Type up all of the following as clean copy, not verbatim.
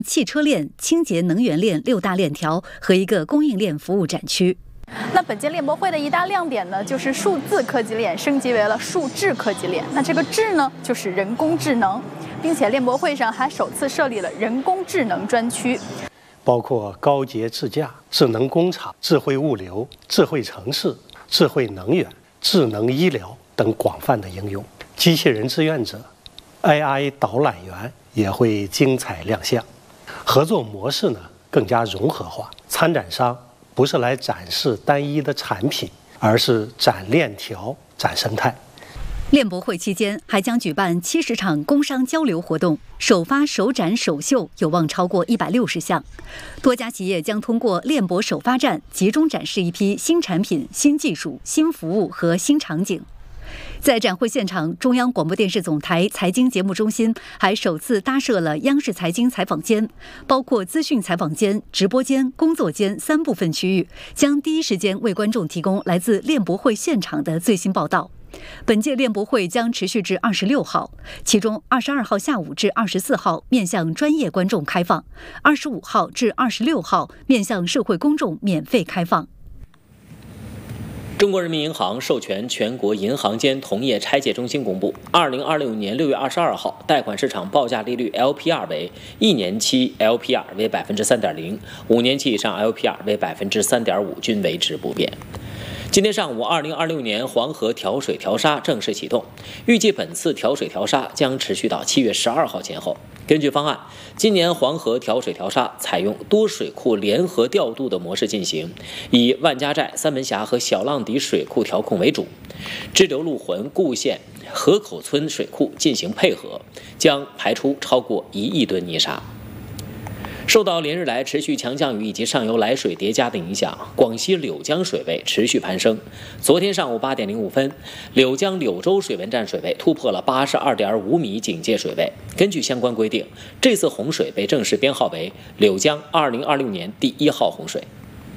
汽车链、清洁能源链6大链条和一个供应链服务展区。 那本届链博会的一大亮点呢，就是数字科技链升级为了数智科技链。那这个智呢，就是人工智能，并且链博会上还首次设立了人工智能专区， 包括高洁自驾、智能工厂、智慧物流、智慧城市、智慧能源、智能医疗等广泛的应用。机器人志愿者、AI 导览员也会精彩亮相。合作模式呢更加融合化，参展商不是来展示单一的产品，而是展链条、展生态。 链博会期间还将举办70场工商交流活动，首发、首展、首秀有望超过160项。多家企业将通过链博首发站集中展示一批新产品、新技术、新服务和新场景。在展会现场，中央广播电视总台财经节目中心还首次搭设了央视财经采访间，包括资讯采访间、直播间、工作间3部分区域，将第一时间为观众提供来自链博会现场的最新报道。本届链博会将持续至26号，其中22号下午至24号面向专业观众开放，25号至26号面向社会公众免费开放。 中国人民银行授权全国银行间同业拆借中心公布，2026年6月22号贷款市场报价利率 LPR 为1年期 LPR 为 3.0%，5年期以上 LPR 为 3.5%，均维持不变。今天上午，2026年黄河调水调沙正式启动，预计本次调水调沙将持续到7月12号前后。根据方案，今年黄河调水调沙采用多水库联合调度的模式进行，以万家寨、三门峡和小浪底水库调控为主，支流路浑、固县、河口村水库进行配合，将排出超过1亿吨泥沙。受到连日来持续强降雨以及上游来水叠加的影响，广西柳江水位持续攀升。昨天上午8点05分，柳江柳州水文站水位突破了82.5米警戒水位。根据相关规定，这次洪水被正式编号为柳江2026年第1号洪水。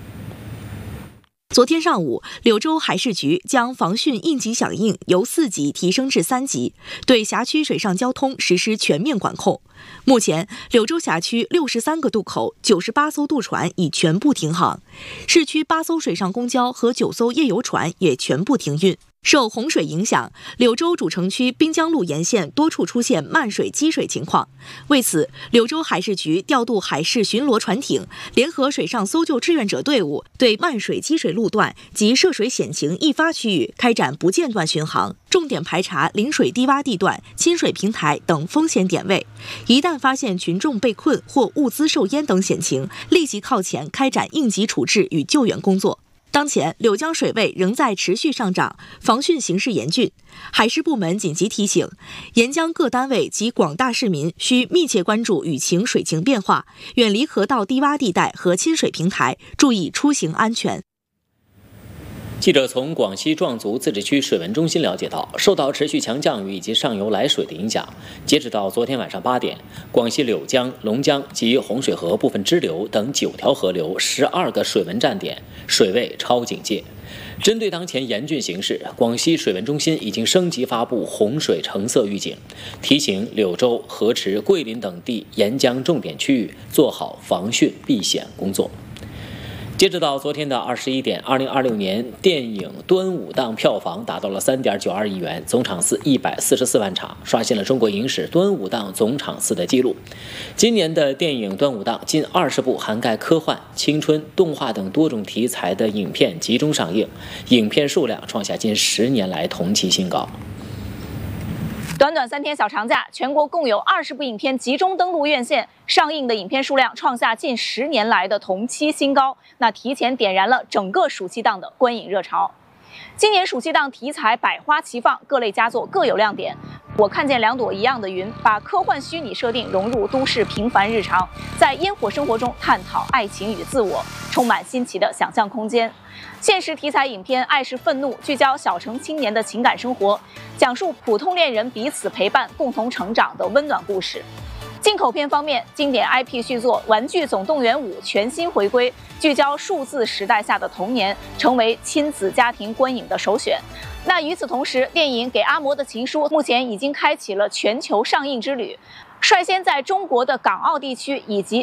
昨天上午，柳州海事局将防汛应急响应由4级提升至3级，对辖区水上交通实施全面管控。目前，柳州辖区63个渡口、98艘渡船已全部停航，市区8艘水上公交和9艘夜游船也全部停运。受洪水影响，柳州主城区滨江路沿线多处出现漫水积水情况。为此，柳州海事局调度海事巡逻船艇，联合水上搜救志愿者队伍，对漫水积水路段及涉水险情易发区域开展不间断巡航，重点排查临水低洼地段、亲水平台等风险点位。一旦发现群众被困或物资受淹等险情，立即靠前开展应急处置与救援工作。当前，柳江水位仍在持续上涨，防汛形势严峻。海事部门紧急提醒，沿江各单位及广大市民需密切关注雨情水情变化，远离河道低洼地带和亲水平台，注意出行安全。 记者从广西壮族自治区水文中心了解到，受到持续强降雨以及上游来水的影响，截止到昨天晚上8点，广西柳江、龙江及洪水河部分支流等9条河流12个水文站点水位超警戒。针对当前严峻形势，广西水文中心已经升级发布洪水橙色预警，提醒柳州、河池、桂林等地沿江重点区域做好防汛避险工作。截止到昨天的21点，2026年电影端午档票房达到了3.92亿元，总场次144万场，刷新了中国影史端午档总场次的记录。今年的电影端午档近20部涵盖科幻、青春、动画等多种题材的影片集中上映，影片数量创下近10年来同期新高。 短短3天小长假，全国共有20部影片集中登陆院线，上映的影片数量创下近10年来的同期新高，那提前点燃了整个暑期档的观影热潮。今年暑期档题材百花齐放，各类佳作各有亮点。我看见2朵一样的云，把科幻虚拟设定融入都市平凡日常，在烟火生活中探讨爱情与自我，充满新奇的想象空间。现实题材影片《爱是愤怒》聚焦小城青年的情感生活，讲述普通恋人彼此陪伴、共同成长的温暖故事。进口片方面，经典 IP 续作《玩具总动员5》全新回归，聚焦数字时代下的童年，成为亲子家庭观影的首选。那与此同时，电影《给阿嬷的情书》目前已经开启了全球上映之旅。 率先在中国的港澳地区以及